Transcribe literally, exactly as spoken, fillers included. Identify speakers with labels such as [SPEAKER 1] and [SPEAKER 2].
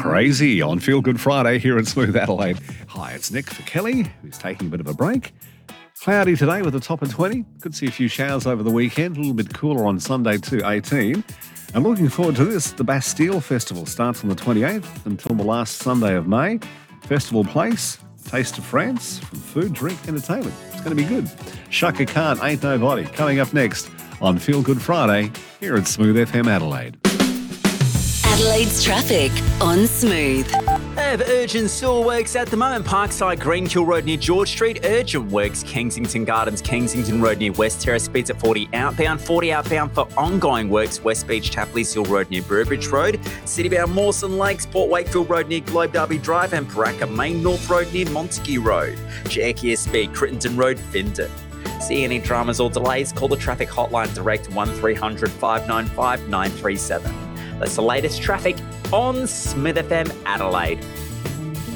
[SPEAKER 1] Crazy on Feel Good Friday here at Smooth Adelaide. Hi, it's Nick for Kelly, who's taking a bit of a break. Cloudy today with a top of twenty. Could see a few showers over the weekend. A little bit cooler on Sunday too, eighteen. I'm looking forward to this. The Bastille Festival starts on the twenty-eighth until the last Sunday of May. Festival place, Taste of France, from food, drink, entertainment. It's going to be good. Chaka Khan, Ain't Nobody, coming up next on Feel Good Friday here at Smooth F M Adelaide.
[SPEAKER 2] Adelaide's traffic on Smooth.
[SPEAKER 3] They have urgent sewer works at the moment. Parkside, Greenkill Road near George Street. Urgent works, Kensington Gardens, Kensington Road near West Terrace. Speeds at forty outbound. forty outbound for ongoing works. West Beach, Tapley's Hill Road near Burbridge Road. Citybound, Mawson Lakes, Port Wakefield Road near Globe Derby Drive. And Paraka Main North Road near Montague Road. Cherokee S B, Crittenden Road, Findon. See any dramas or delays? Call the traffic hotline direct one three hundred, five nine five, nine three seven. That's the latest traffic on Smooth F M Adelaide.